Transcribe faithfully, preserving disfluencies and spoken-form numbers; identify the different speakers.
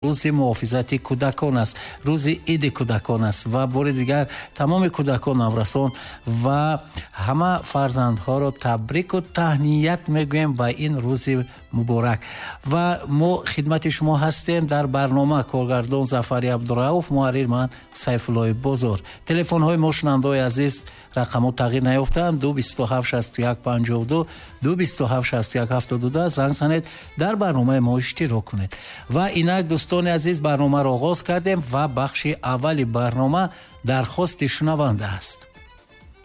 Speaker 1: рӯзи муҳофизати кӯдакон аст, рӯзи иди кӯдакон аст ва бори дигар тамоми кӯдакон наврасон ва ҳама фарзандҳоро табрику таҳният мегӯем ба ин рӯзи муборак. Ва мо хидмати шумо ҳастем дар барнома. Коргардон Зафари Абдурауф, муҳаррир ман Сайфуллои Бозор. Телефонҳои мо шунавандаои азиз рақамо тағйир наёфтанд. ду бисту ҳафт шасту як панҷоҳу ду ду бисту ҳафт шасту як ҳафтоду ду занг занед, дар барномаи мо иштирок кунед. Ва инак дӯстони азиз, барномаро оғоз кардем ва бахши аввали барнома дархости шунаванда аст.